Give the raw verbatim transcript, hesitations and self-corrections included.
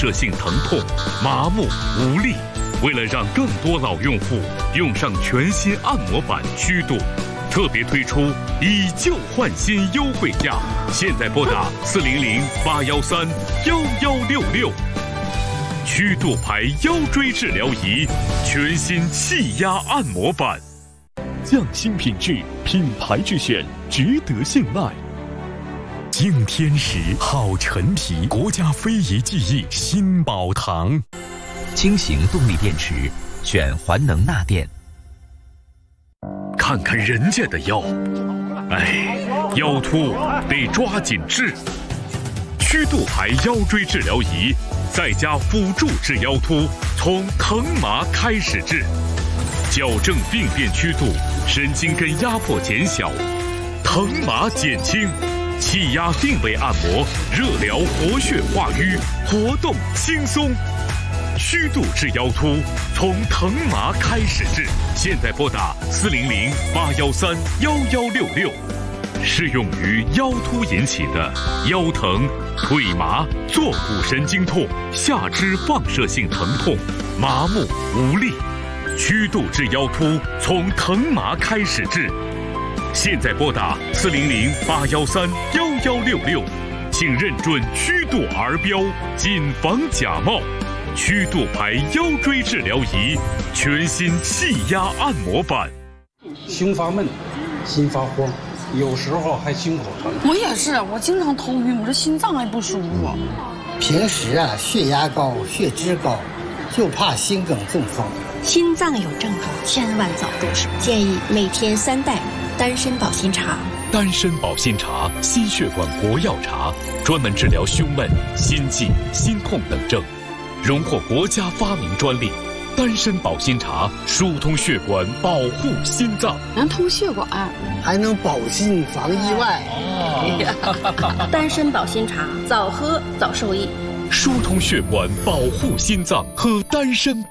射性疼痛、麻木、无力。为了让更多老用户用上全新按摩板曲度，特别推出以旧换新优惠价，现在拨打四零零八幺三幺幺六六。曲度牌腰椎治疗仪，全新气压按摩板，匠心品质，品牌之选，值得信赖。敬天时，好陈皮，国家非遗技艺新宝堂。 轻型动力电池，选环能钠电。 看看人家的腰，哎，腰突得抓紧治。曲度牌腰椎治疗仪，再加辅助治腰突，从疼麻开始治，矫正病变曲度，神经根压迫减小，疼麻减轻，气压定位按摩，热疗活血化瘀，活动轻松。曲度治腰突，从疼麻开始治，现在拨打四零零八幺三幺幺六六。适用于腰突引起的腰疼、腿麻、坐骨神经痛、下肢放射性疼痛、麻木无力。曲度治腰突，从疼麻开始治，现在拨打四零零八幺三幺幺六六，请认准曲度儿标，谨防假冒。曲度牌腰椎治疗仪，全新气压按摩板。 胸发闷，心发慌，有时候还心口疼。 我也是，我经常头晕，我这心脏还不舒服。 平时啊，血压高，血脂高，就怕心梗中风。 心脏有症状，千万早入手。建议每天三袋丹参保心茶。 丹参保心茶，心血管国药茶，专门治疗胸闷、心悸、心痛等症。荣获国家发明专利，丹参保心茶疏通血管，保护心脏， 能通血管， 还能保心防意外。 哦、丹参保心茶，早喝早受益。 疏通血管，保护心脏，喝丹参保。